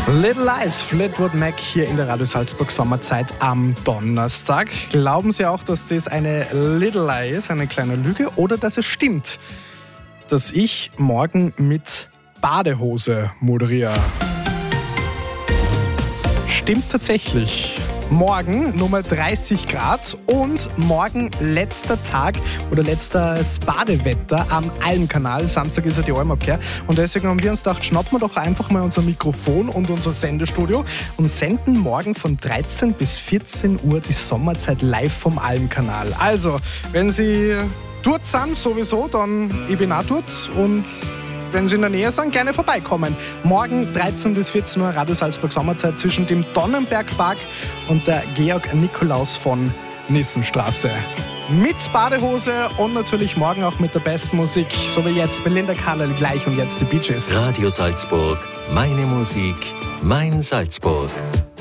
Little Lies, Fleetwood Mac hier in der Radio Salzburg Sommerzeit am Donnerstag. Glauben Sie auch, dass das eine Little Lie ist, eine kleine Lüge, oder dass es stimmt, dass ich morgen mit Badehose moderiere? Stimmt tatsächlich. Morgen Nummer 30 Grad und morgen letzter Tag oder letztes Badewetter am Almkanal. Samstag ist ja die Almabkehr und deswegen haben wir uns gedacht, schnappen wir doch einfach mal unser Mikrofon und unser Sendestudio und senden morgen von 13 bis 14 Uhr die Sommerzeit live vom Almkanal. Also, wenn Sie dort sind sowieso, dann ich bin auch dort und wenn Sie in der Nähe sind, gerne vorbeikommen. Morgen 13 bis 14 Uhr Radio Salzburg Sommerzeit zwischen dem Donnenbergpark und der Georg-Nikolaus von Nissenstraße. Mit Badehose und natürlich morgen auch mit der besten Musik, so wie jetzt Belinda Carlisle gleich und jetzt die Bee Gees. Radio Salzburg, meine Musik, mein Salzburg.